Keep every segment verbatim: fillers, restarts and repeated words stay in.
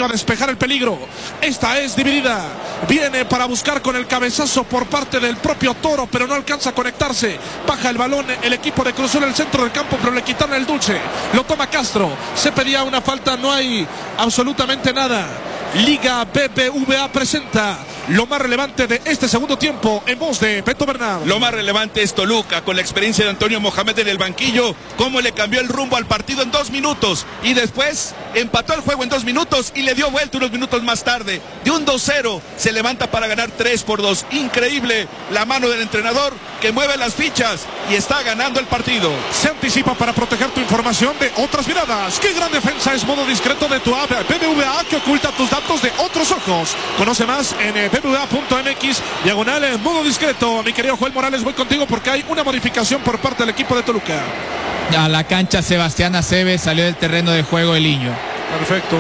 Montaño a despejar el peligro. Esta es dividida. Viene para buscar con el cabezazo por parte del propio Toro, pero no alcanza a conectarse. Baja el balón el equipo de Cruz Azul en el centro del campo, pero le quitaron el dulce. Lo toma Castro. Se pedía una falta, no hay absolutamente nada. Liga B B V A presenta lo más relevante de este segundo tiempo en voz de Beto Bernal. Lo más relevante es Toluca, con la experiencia de Antonio Mohamed en el banquillo, cómo le cambió el rumbo al partido en dos minutos y después empató el juego en dos minutos y le dio vuelta unos minutos más tarde. De un dos cero se levanta para ganar tres por dos. Increíble la mano del entrenador que mueve las fichas y está ganando el partido. Se anticipa para proteger tu información de otras miradas. ¡Qué gran defensa! Es modo discreto de tu app B B V A que oculta tus datos de otros ojos. Conoce más en B B V A punto M X, diagonal en modo discreto. Mi querido Joel Morales, voy contigo porque hay una modificación por parte del equipo de Toluca. A la cancha Sebastián Aceves, salió del terreno de juego el niño. Perfecto.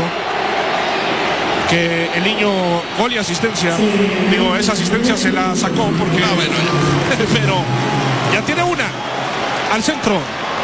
Que el niño gol y asistencia. Sí. Digo, esa asistencia se la sacó porque... No, bueno, ya. Pero ya tiene una al centro.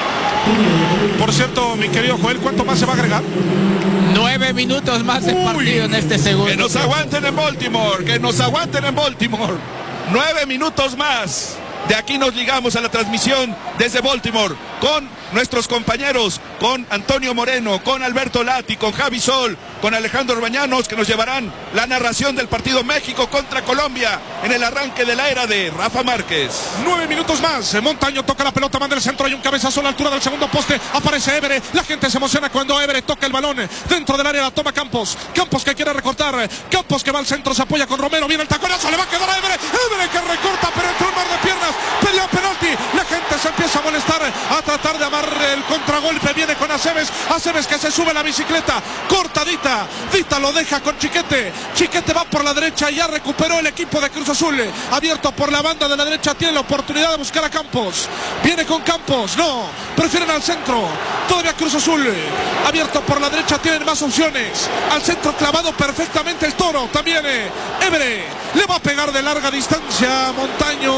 Por cierto, mi querido Joel, ¿cuánto más se va a agregar? Nueve minutos más de partido en este segundo. Que nos aguanten en Baltimore, que nos aguanten en Baltimore. Nueve minutos más. De aquí nos ligamos a la transmisión desde Baltimore con nuestros compañeros, con Antonio Moreno, con Alberto Lati, con Javi Sol, con Alejandro Orbañanos, que nos llevarán la narración del partido México contra Colombia en el arranque de la era de Rafa Márquez. Nueve minutos más. Montaño toca la pelota, manda el centro, hay un cabezazo a la altura del segundo poste. Aparece Évere. La gente se emociona cuando Évere toca el balón dentro del área, la toma Campos. Campos que quiere recortar. Campos que va al centro, se apoya con Romero. Viene el taconazo, le va a quedar a Évere. Évere que recorta, pero entró un mar de piernas. Peleó penalti. La gente se empieza a molestar, a tratar de amar el contragolpe. Viene con Aceves. Aceves que se sube a la bicicleta. Cortadita. Dita lo deja con Chiquete. Chiquete va por la derecha. Ya recuperó el equipo de Cruz Azul. Abierto por la banda de la derecha. Tiene la oportunidad de buscar a Campos. Viene con Campos. No. Prefieren al centro. Todavía Cruz Azul. Abierto por la derecha. Tienen más opciones. Al centro clavado perfectamente el Toro. También Évere. Le va a pegar de larga distancia Montaño.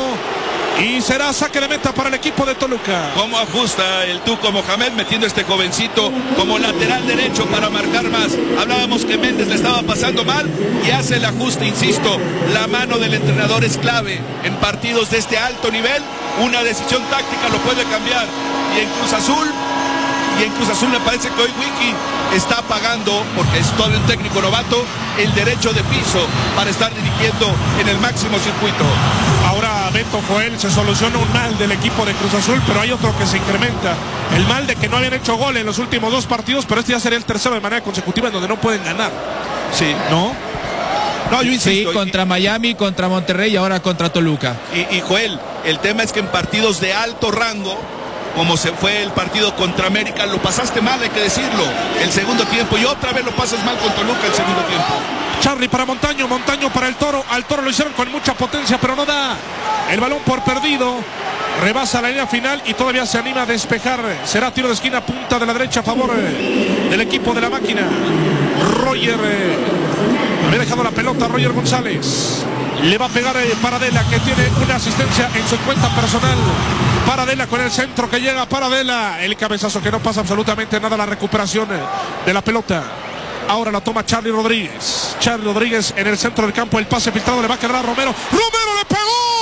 Y será saque de meta para el equipo de Toluca. ¿Cómo ajusta el Tuco Mohamed metiendo este jovencito como lateral derecho para marcar más? Hablábamos que Méndez le estaba pasando mal y hace el ajuste, insisto. La mano del entrenador es clave en partidos de este alto nivel. Una decisión táctica lo puede cambiar. Y en Cruz Azul, y en Cruz Azul me parece que hoy Wiki está pagando, porque es todo un técnico novato, el derecho de piso para estar dirigiendo en el máximo circuito. Ahora Beto, Joel, se soluciona un mal del equipo de Cruz Azul, pero hay otro que se incrementa. El mal de que no habían hecho gol en los últimos dos partidos, pero este ya sería el tercero de manera consecutiva en donde no pueden ganar. Sí. ¿No? No, yo insisto. Sí, contra y, Miami, contra Monterrey y ahora contra Toluca. Y, y Joel, el tema es que en partidos de alto rango, como se fue el partido contra América, lo pasaste mal, hay que decirlo, el segundo tiempo, y otra vez lo pasas mal con Toluca el segundo tiempo. Charlie para Montaño, Montaño para el Toro. Al Toro lo hicieron con mucha potencia, pero no da. El balón por perdido. Rebasa la línea final y todavía se anima a despejar. Será tiro de esquina, punta de la derecha a favor eh, del equipo de la máquina. Roger eh, había dejado la pelota Roger González. Le va a pegar eh, Paradela, que tiene una asistencia en su cuenta personal. Paradela con el centro que llega. Paradela, el cabezazo que no pasa absolutamente nada. La recuperación eh, de la pelota. Ahora la toma Charlie Rodríguez. Charlie Rodríguez en el centro del campo. El pase filtrado le va a quedar a Romero. ¡Romero le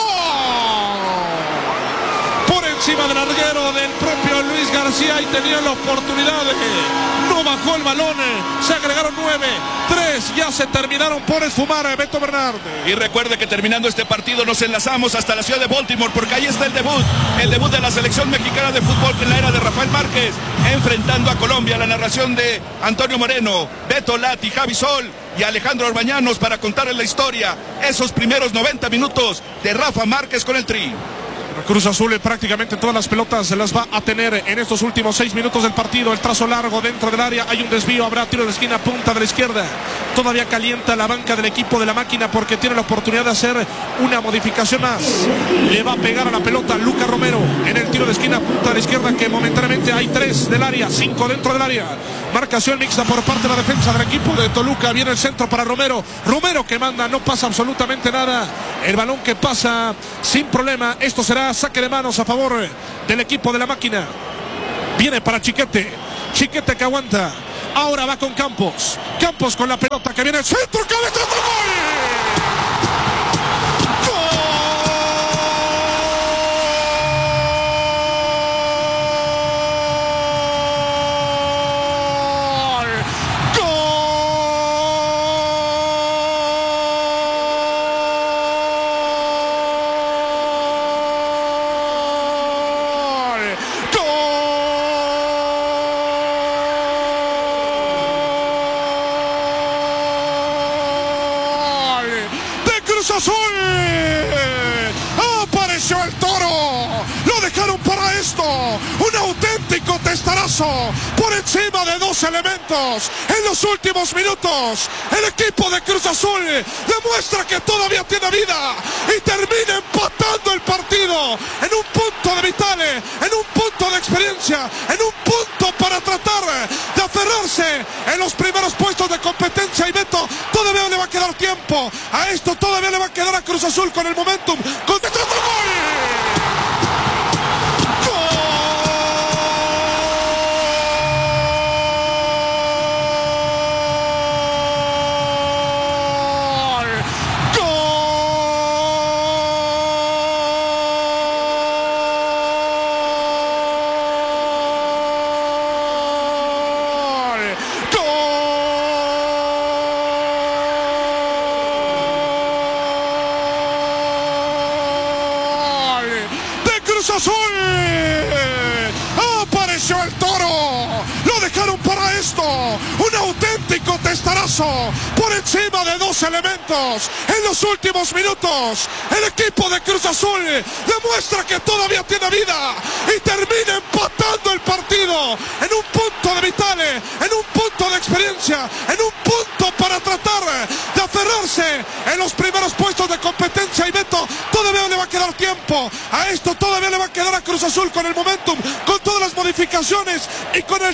pegó! Por encima del larguero del propio Luis García y tenía la oportunidad de... No bajó el balón. Se agregaron nueve. Tres ya se terminaron por esfumar Beto Bernal. Y recuerde que terminando este partido nos enlazamos hasta la ciudad de Baltimore, porque ahí está el debut. El debut de la selección mexicana de fútbol en la era de Rafael Márquez, enfrentando a Colombia. La narración de Antonio Moreno, Beto Lati, Javi Sol y Alejandro Orbañanos para contarles la historia. Esos primeros noventa minutos de Rafa Márquez con el Tri. Cruz Azul prácticamente todas las pelotas se las va a tener en estos últimos seis minutos del partido. El trazo largo dentro del área, hay un desvío, habrá tiro de esquina, punta de la izquierda. Todavía calienta la banca del equipo de la máquina porque tiene la oportunidad de hacer una modificación más. Le va a pegar a la pelota Luca Romero en el tiro de esquina, punta de la izquierda, que momentáneamente hay tres del área, cinco dentro del área. Marcación mixta por parte de la defensa del equipo de Toluca. Viene el centro para Romero. Romero que manda, no pasa absolutamente nada. El balón que pasa sin problema. Esto será saque de manos a favor del equipo de la máquina. Viene para Chiquete. Chiquete que aguanta. Ahora va con Campos. Campos con la pelota que viene al centro. ¡Cabezazo! ¡Gol! Cruz Azul. Apareció el Toro. Lo dejaron para esto. Un auténtico testarazo por encima de dos elementos. En los últimos minutos, el equipo de Cruz Azul demuestra que todavía tiene vida y termina empatando el partido en un punto de vitales, en un punto de experiencia, en un punto para tratar de aferrarse en los primeros puestos de competencia. Y Beto, todavía le va a quedar tiempo a esto, todavía le va a quedar a Cruz Azul con el momentum. Con otro gol. Cruz Azul. Apareció el Toro. Lo dejaron para esto. Un auténtico testarazo por encima de dos elementos. En los últimos minutos, el equipo de Cruz Azul demuestra que todavía tiene vida y termina empatando el partido en un punto de vitales, en un punto de experiencia, en un punto para tratar de aferrarse en los primeros puestos de competencia. Y Beto, todavía le va a quedar tiempo a esto, todavía le va a quedar a Cruz Azul con el momentum, con todas las modificaciones y con el